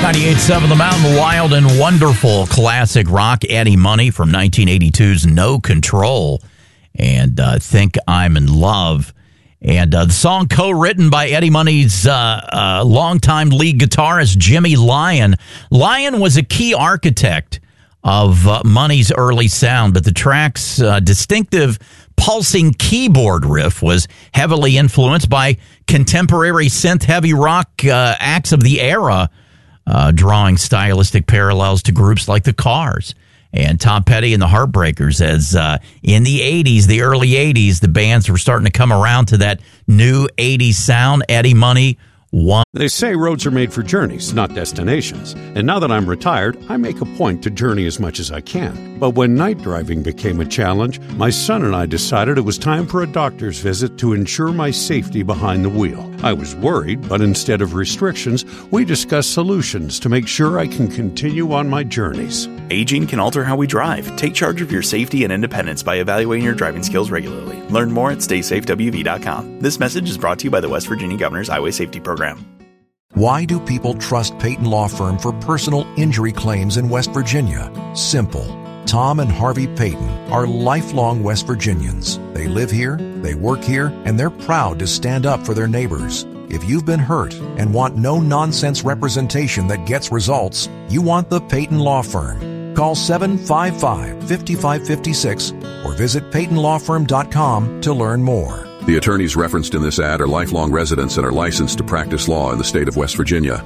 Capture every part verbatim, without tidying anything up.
ninety-eight point seven The Mountain, wild and wonderful classic rock. Eddie Money from nineteen eighty-two's No Control and uh, Think I'm in Love. And uh, the song co-written by Eddie Money's uh, uh, longtime lead guitarist, Jimmy Lyon. Lyon was a key architect of uh, Money's early sound, but the track's uh, distinctive pulsing keyboard riff was heavily influenced by contemporary synth-heavy rock uh, acts of the era, uh, drawing stylistic parallels to groups like the Cars and Tom Petty and the Heartbreakers. As uh, in the eighties, the early eighties, the bands were starting to come around to that new eighties sound. Eddie Money won. They say roads are made for journeys, not destinations. And now that I'm retired, I make a point to journey as much as I can. But when night driving became a challenge, my son and I decided it was time for a doctor's visit to ensure my safety behind the wheel. I was worried, but instead of restrictions, we discussed solutions to make sure I can continue on my journeys. Aging can alter how we drive. Take charge of your safety and independence by evaluating your driving skills regularly. Learn more at stay safe w v dot com. This message is brought to you by the West Virginia Governor's Highway Safety Program. Why do people trust Peyton Law Firm for personal injury claims in West Virginia? Simple. Tom and Harvey Peyton are lifelong West Virginians. They live here, they work here, and they're proud to stand up for their neighbors. If you've been hurt and want no-nonsense representation that gets results, you want the Peyton Law Firm. Call seven five five, five five five six or visit peyton law firm dot com to learn more. The attorneys referenced in this ad are lifelong residents and are licensed to practice law in the state of West Virginia.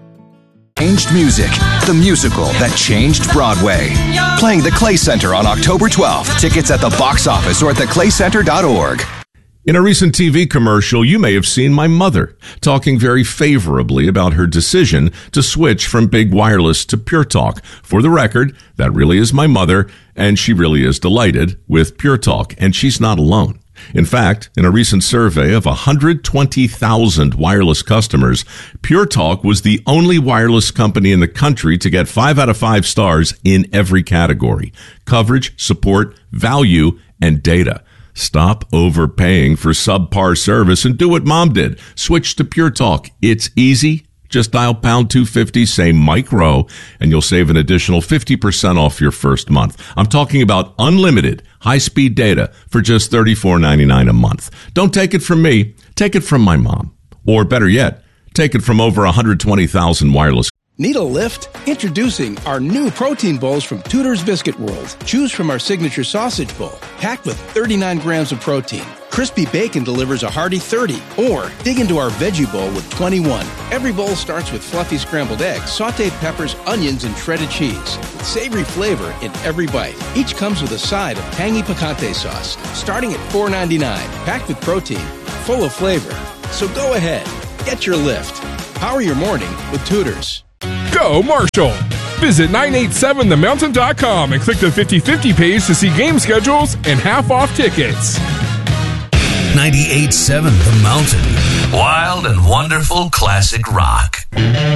Changed Music, the musical that changed Broadway. Playing the Clay Center on October twelfth. Tickets at the box office or at the clay center dot org. In a recent T V commercial, you may have seen my mother talking very favorably about her decision to switch from big wireless to Pure Talk. For the record, that really is my mother, and she really is delighted with Pure Talk, and she's not alone. In fact, in a recent survey of one hundred twenty thousand wireless customers, Pure Talk was the only wireless company in the country to get five out of five stars in every category: coverage, support, value, and data. Stop overpaying for subpar service and do what Mom did. Switch to Pure Talk. It's easy. Just dial pound two fifty, say Mike Rowe, and you'll save an additional fifty percent off your first month. I'm talking about unlimited high-speed data for just thirty-four ninety-nine a month. Don't take it from me. Take it from my mom. Or better yet, take it from over one hundred twenty thousand wireless. Need a lift? Introducing our new protein bowls from Tudor's Biscuit World. Choose from our signature sausage bowl, packed with thirty-nine grams of protein. Crispy bacon delivers a hearty thirty. Or dig into our veggie bowl with twenty-one. Every bowl starts with fluffy scrambled eggs, sauteed peppers, onions, and shredded cheese, with savory flavor in every bite. Each comes with a side of tangy picante sauce, starting at four ninety-nine. Packed with protein, full of flavor. So go ahead, get your lift. Power your morning with Tudor's. Go Marshall! Visit nine eight seven the mountain dot com and click the fifty fifty page to see game schedules and half-off tickets. ninety-eight point seven The Mountain. Wild and wonderful classic rock.